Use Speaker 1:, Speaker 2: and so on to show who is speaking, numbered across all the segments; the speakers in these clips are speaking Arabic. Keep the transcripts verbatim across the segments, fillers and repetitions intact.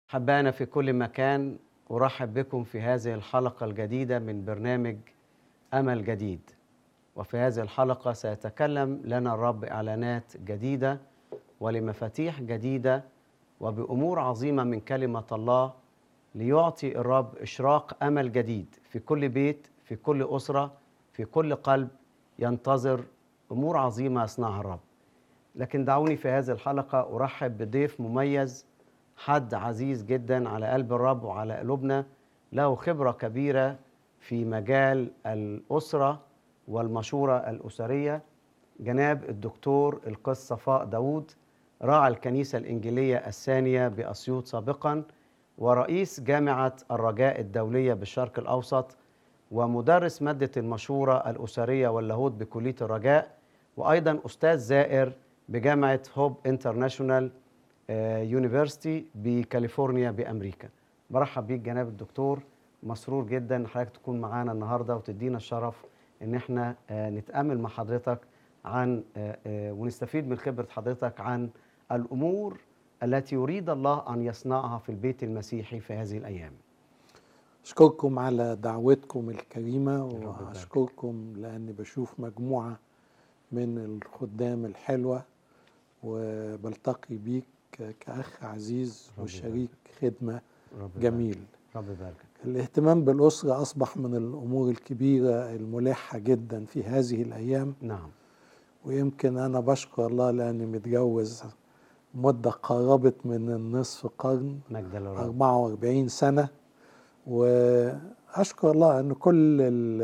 Speaker 1: أحبائنا في كل مكان، أرحب بكم في هذه الحلقة الجديدة من برنامج أمل جديد. وفي هذه الحلقة سيتكلم لنا الرب إعلانات جديدة ولمفاتيح جديدة وبأمور عظيمة من كلمة الله، ليعطي الرب إشراق أمل جديد في كل بيت، في كل أسرة، في كل قلب ينتظر أمور عظيمة يصنعها الرب. لكن دعوني في هذه الحلقة أرحب بضيف مميز، حد عزيز جدا على قلب الرب وعلى قلوبنا، له خبرة كبيرة في مجال الأسرة والمشورة الأسرية، جناب الدكتور القس صفاء داود، راعي الكنيسة الإنجيلية الثانية بأسيوط سابقا، ورئيس جامعة الرجاء الدولية بالشرق الأوسط، ومدرس مادة المشورة الأسرية واللاهوت بكلية الرجاء، وأيضا أستاذ زائر بجامعة هوب انترناشونال يونيفرسيتي بكاليفورنيا بأمريكا. برحب بيك جناب الدكتور، مسرور جدا ان حضرتك تكون معانا النهارده وتدينا الشرف ان احنا نتأمل مع حضرتك عن ونستفيد من خبرة حضرتك عن الأمور التي يريد الله أن يصنعها في البيت المسيحي في هذه الأيام.
Speaker 2: أشكركم على دعوتكم الكريمة، وأشكركم لأني بشوف مجموعة من الخدام الحلوة وبلتقي بيك كأخ عزيز وشريك خدمة جميل.
Speaker 1: رب يباركك.
Speaker 2: الاهتمام بالأسرة أصبح من الأمور الكبيرة الملحة جدا في هذه الأيام.
Speaker 1: نعم.
Speaker 2: ويمكن أنا بشكر الله لأني متجوز مدة قربت من النصف قرن،
Speaker 1: مجد للرب.
Speaker 2: أربعة وأربعين سنة، وأشكر الله أن كل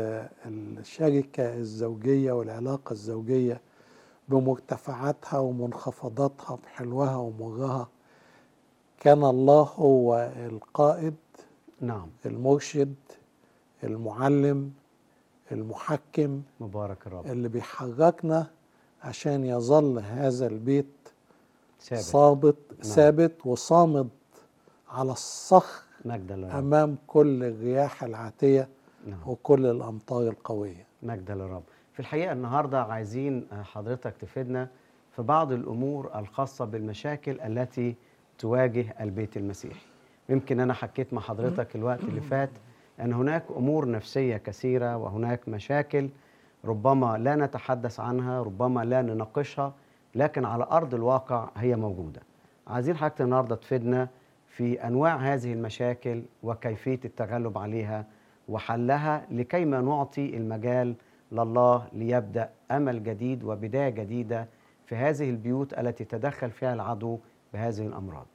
Speaker 2: الشركة الزوجية والعلاقة الزوجية بمرتفعاتها ومنخفضاتها بحلوها ومرها كان الله هو القائد،
Speaker 1: نعم،
Speaker 2: المرشد، المعلم، المحكم،
Speaker 1: مبارك الرب،
Speaker 2: اللي بيحركنا عشان يظل هذا البيت
Speaker 1: ثابت
Speaker 2: صابت
Speaker 1: نعم.
Speaker 2: ثابت وصامد على الصخر
Speaker 1: مجد للرب.
Speaker 2: أمام كل الرياح العاتية
Speaker 1: نعم.
Speaker 2: وكل الأمطار القوية.
Speaker 1: مجد للرب. في الحقيقة النهاردة عايزين حضرتك تفيدنا في بعض الأمور الخاصة بالمشاكل التي تواجه البيت المسيحي. يمكن أنا حكيت مع حضرتك الوقت اللي فات أن هناك أمور نفسية كثيرة، وهناك مشاكل ربما لا نتحدث عنها، ربما لا نناقشها، لكن على أرض الواقع هي موجودة. عايزين حضرتك النهاردة تفيدنا في أنواع هذه المشاكل وكيفية التغلب عليها وحلها، لكيما نعطي المجال لله ليبدأ أمل جديد وبداية جديدة في هذه البيوت التي تدخل فيها العدو بهذه الأمراض.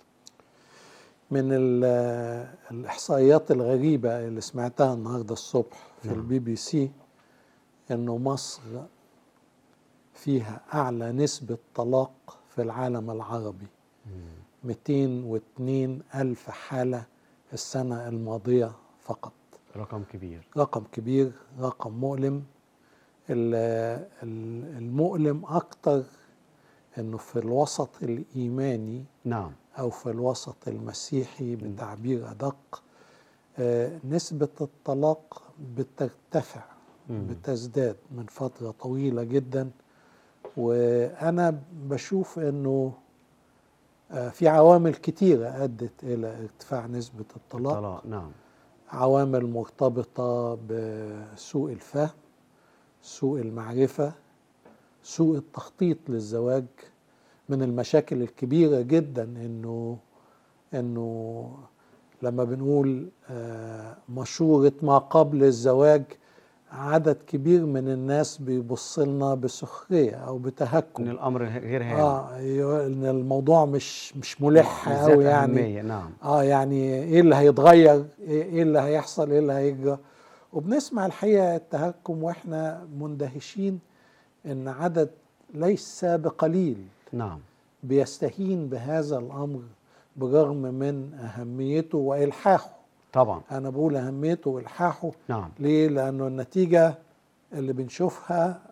Speaker 2: من الإحصائيات الغريبة اللي سمعتها النهاردة الصبح في
Speaker 1: نعم.
Speaker 2: البي بي سي إنه مصر فيها أعلى نسبة طلاق في العالم العربي، مئتين واثنين ألف حالة السنة الماضية فقط.
Speaker 1: رقم كبير،
Speaker 2: رقم كبير، رقم مؤلم. المؤلم أكتر إنه في الوسط الإيماني
Speaker 1: نعم،
Speaker 2: أو في الوسط المسيحي بتعبير أدق، آه نسبة الطلاق بترتفع،
Speaker 1: مم.
Speaker 2: بتزداد من فترة طويلة جدا. وأنا بشوف إنه آه في عوامل كتيرة أدت إلى ارتفاع نسبة الطلاق.
Speaker 1: الطلاق نعم.
Speaker 2: عوامل مرتبطة بسوء الفهم، سوء المعرفة، سوء التخطيط للزواج. من المشاكل الكبيرة جدا إنه إنه لما بنقول مشورة ما قبل الزواج، عدد كبير من الناس بيبص لنا بسخرية أو بتهكم،
Speaker 1: إن الأمر غير هام.
Speaker 2: آه إن الموضوع مش مش ملح أوي يعني.
Speaker 1: أهمية. نعم.
Speaker 2: آه يعني إيه اللي هيتغير، إيه اللي هيحصل، إيه اللي هيجرى. وبنسمع الحقيقة التهكم وإحنا مندهشين إن عدد ليس بقليل
Speaker 1: نعم.
Speaker 2: بيستهين بهذا الأمر برغم من أهميته وإلحاحه.
Speaker 1: طبعا
Speaker 2: أنا بقول أهميته وإلحاحه.
Speaker 1: نعم.
Speaker 2: ليه؟ لأنه النتيجة اللي بنشوفها